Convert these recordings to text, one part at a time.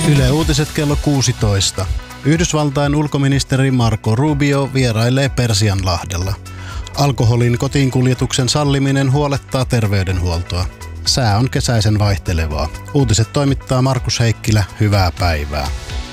Yle Uutiset kello 16. Yhdysvaltain ulkoministeri Marco Rubio vierailee Persianlahdella. Alkoholin kotiinkuljetuksen salliminen huolettaa terveydenhuoltoa. Sää on kesäisen vaihtelevaa. Uutiset toimittaa Markus Heikkilä. Hyvää päivää.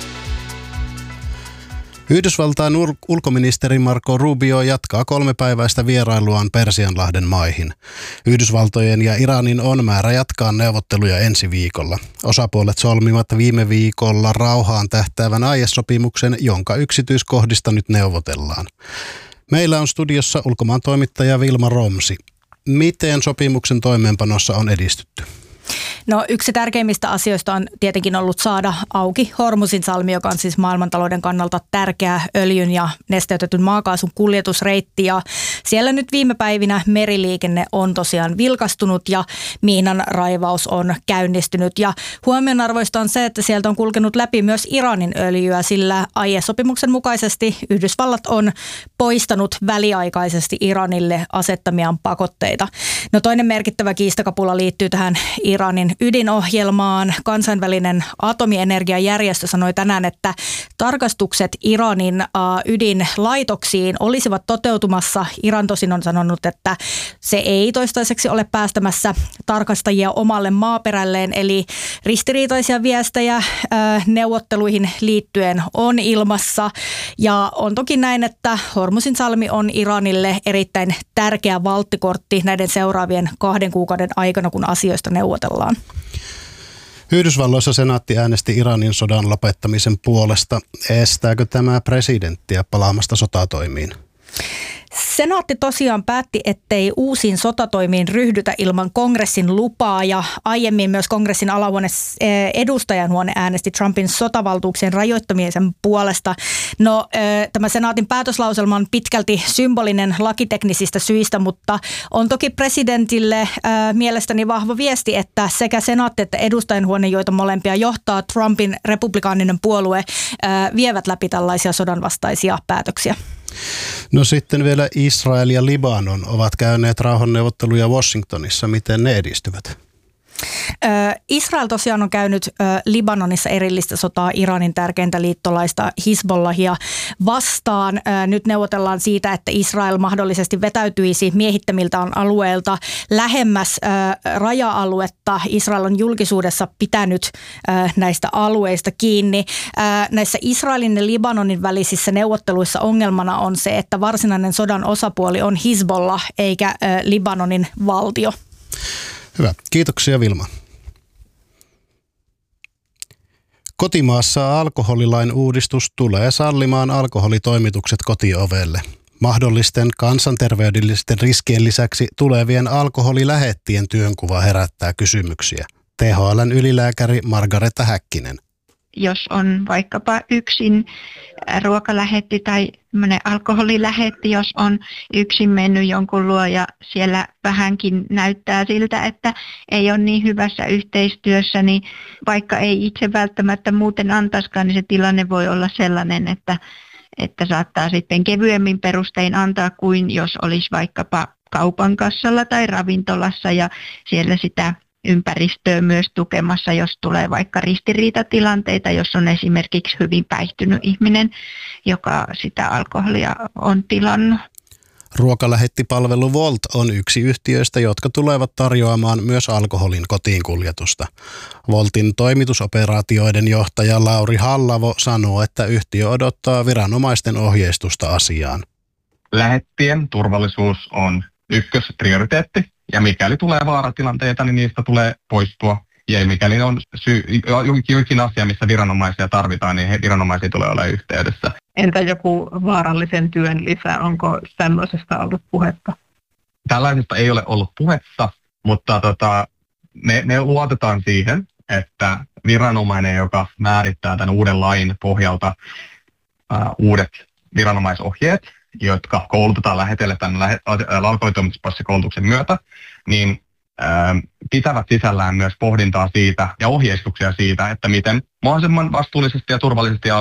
Yhdysvaltain ulkoministeri Marco Rubio jatkaa 3-päiväistä vierailuaan Persianlahden maihin. Yhdysvaltojen ja Iranin on määrä jatkaa neuvotteluja ensi viikolla. Osapuolet solmivat viime viikolla rauhaan tähtäävän aiesopimuksen, jonka yksityiskohdista nyt neuvotellaan. Meillä on studiossa ulkomaan toimittaja Vilma Romsi. Miten sopimuksen toimeenpanossa on edistytty? No, yksi tärkeimmistä asioista on tietenkin ollut saada auki Hormuzin salmi, joka on siis maailmantalouden kannalta tärkeä öljyn ja nesteytetyn maakaasun kuljetusreitti. Ja siellä nyt viime päivinä meriliikenne on tosiaan vilkastunut ja miinan raivaus on käynnistynyt. Ja huomionarvoista on se, että sieltä on kulkenut läpi myös Iranin öljyä, sillä aiesopimuksen mukaisesti Yhdysvallat on poistanut väliaikaisesti Iranille asettamiaan pakotteita. No, toinen merkittävä kiistakapula liittyy tähän Iranin ydinohjelmaan. Kansainvälinen atomienergiajärjestö sanoi tänään, että tarkastukset Iranin ydinlaitoksiin olisivat toteutumassa. Iran tosin on sanonut, että se ei toistaiseksi ole päästämässä tarkastajia omalle maaperälleen, eli ristiriitaisia viestejä neuvotteluihin liittyen on ilmassa. Ja on toki näin, että Hormuzin salmi on Iranille erittäin tärkeä valttikortti näiden seuraavien 2 kuukauden aikana, kun asioista neuvotellaan. Yhdysvalloissa senaatti äänesti Iranin sodan lopettamisen puolesta. Estääkö tämä presidenttiä palaamasta sotatoimiin? Senaatti tosiaan päätti, ettei uusiin sotatoimiin ryhdytä ilman kongressin lupaa, ja aiemmin myös kongressin alahuone edustajanhuone äänesti Trumpin sotavaltuuksien rajoittamisen puolesta. No, tämä senaatin päätöslauselma on pitkälti symbolinen lakiteknisistä syistä, mutta on toki presidentille mielestäni vahva viesti, että sekä senaatti että edustajanhuone, joita molempia johtaa Trumpin republikaaninen puolue, vievät läpi tällaisia sodanvastaisia päätöksiä. No sitten vielä Israel ja Libanon ovat käyneet rauhanneuvotteluja Washingtonissa. Miten ne edistyvät? Israel tosiaan on käynyt Libanonissa erillistä sotaa Iranin tärkeintä liittolaista Hizbollahia vastaan. Nyt neuvotellaan siitä, että Israel mahdollisesti vetäytyisi miehittämiltään alueelta lähemmäs raja-aluetta. Israel on julkisuudessa pitänyt näistä alueista kiinni. Näissä Israelin ja Libanonin välisissä neuvotteluissa ongelmana on se, että varsinainen sodan osapuoli on Hizbollah eikä Libanonin valtio. Hyvä. Kiitoksia, Vilma. Kotimaassa alkoholilain uudistus tulee sallimaan alkoholitoimitukset kotiovelle. Mahdollisten kansanterveydellisten riskien lisäksi tulevien alkoholilähettien työnkuva herättää kysymyksiä. THL:n ylilääkäri Margareta Häkkinen. Jos on vaikkapa yksin ruokalähetti tai alkoholilähetti, jos on yksin mennyt jonkun luo ja siellä vähänkin näyttää siltä, että ei ole niin hyvässä yhteistyössä, niin vaikka ei itse välttämättä muuten antaisikaan, niin se tilanne voi olla sellainen, että saattaa sitten kevyemmin perustein antaa kuin jos olisi vaikkapa kaupan kassalla tai ravintolassa ja siellä sitä ympäristöä myös tukemassa, jos tulee vaikka ristiriitatilanteita, jos on esimerkiksi hyvin päihtynyt ihminen, joka sitä alkoholia on tilannut. Ruokalähettipalvelu Wolt on yksi yhtiöistä, jotka tulevat tarjoamaan myös alkoholin kotiinkuljetusta. Woltin toimitusoperaatioiden johtaja Lauri Hallavo sanoo, että yhtiö odottaa viranomaisten ohjeistusta asiaan. Lähettien turvallisuus on ykkösprioriteetti. Ja mikäli tulee vaaratilanteita, niin niistä tulee poistua. Ja mikäli on jokin asia, missä viranomaisia tarvitaan, niin viranomaisia tulee olla yhteydessä. Entä joku vaarallisen työn lisä? Onko tämmöisestä ollut puhetta? Tällaisesta ei ole ollut puhetta, mutta me luotetaan siihen, että viranomainen, joka määrittää tämän uuden lain pohjalta uudet viranomaisohjeet, jotka koulutetaan lähetelle tämän alkoholitoimituspassi-koulutuksen myötä, niin pitävät sisällään myös pohdintaa siitä ja ohjeistuksia siitä, että miten mahdollisimman vastuullisesti ja turvallisesti